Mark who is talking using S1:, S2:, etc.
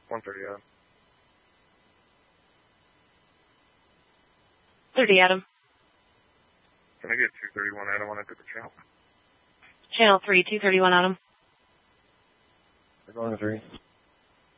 S1: 130 Adam.
S2: 30 Adam.
S1: Can I get 231 Adam on a different channel?
S2: Channel 3, 231 Adam.
S1: They're going to 3.